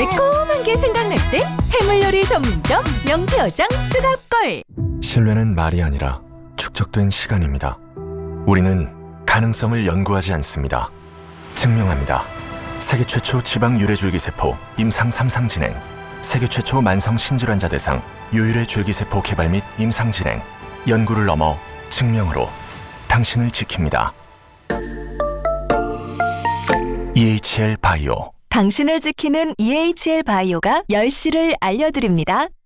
매콤한 게 생각날 때 해물요리 전문점 명표장 쭈갑골. 신뢰는 말이 아니라 축적된 시간입니다. 우리는 가능성을 연구하지 않습니다. 증명합니다. 세계 최초 지방 유래줄기세포 임상 3상 진행, 세계 최초 만성 신질환자 대상 유일의 줄기세포 개발 및 임상 진행, 연구를 넘어 증명으로 당신을 지킵니다. EHL 바이오. 당신을 지키는 EHL 바이오가 10시를 알려드립니다.